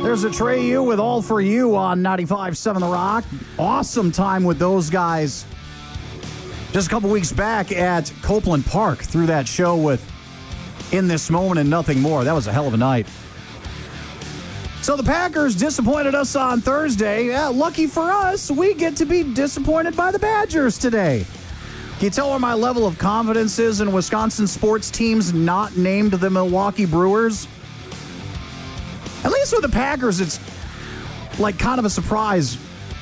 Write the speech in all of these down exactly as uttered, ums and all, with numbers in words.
There's a Trey U with All For You on ninety-five point seven The Rock. Awesome time with those guys just a couple weeks back at Copeland Park through that show with In This Moment and Nothing More. That was a hell of a night. So the Packers disappointed us on Thursday. Yeah, lucky for us, we get to be disappointed by the Badgers today. Can you tell where my level of confidence is in Wisconsin sports teams not named the Milwaukee Brewers? At least with the Packers, it's like kind of a surprise.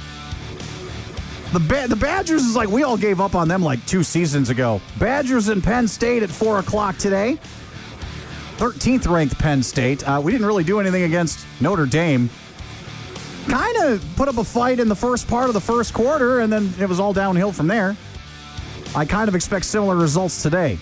The ba- the Badgers is like we all gave up on them like two seasons ago. Badgers and Penn State at four o'clock today. thirteenth ranked Penn State. Uh, we didn't really do anything against Notre Dame. Kind of put up a fight in the first part of the first quarter, and then it was all downhill from there. I kind of expect similar results today.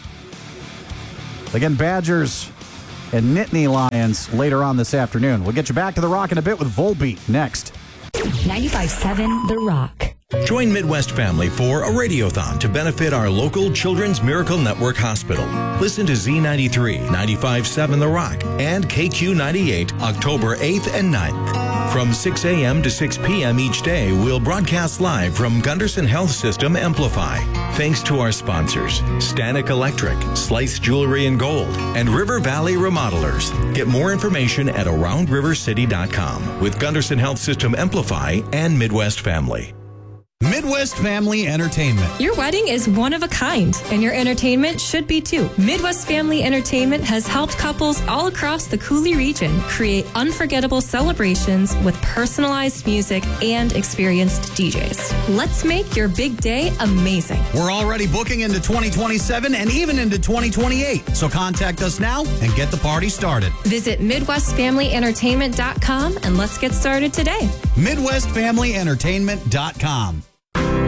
Again, Badgers and Nittany Lions later on this afternoon. We'll get you back to the Rock in a bit with Volbeat next. ninety-five point seven The Rock. Join Midwest Family for a radiothon to benefit our local Children's Miracle Network Hospital. Listen to Z ninety-three, ninety-five point seven The Rock, and K Q ninety-eight, October eighth and ninth. From six a.m. to six p.m. each day, we'll broadcast live from Gunderson Health System Amplify. Thanks to our sponsors, Stanek Electric, Slice Jewelry and Gold, and River Valley Remodelers. Get more information at around river city dot com with Gunderson Health System Amplify and Midwest Family. Midwest Family Entertainment. Your wedding is one of a kind, and your entertainment should be too. Midwest Family Entertainment has helped couples all across the Coulee region create unforgettable celebrations with personalized music and experienced D Js. Let's make your big day amazing. We're already booking into twenty twenty-seven and even into twenty twenty-eight, so contact us now and get the party started. Visit midwest family entertainment dot com and let's get started today. midwest family entertainment dot com.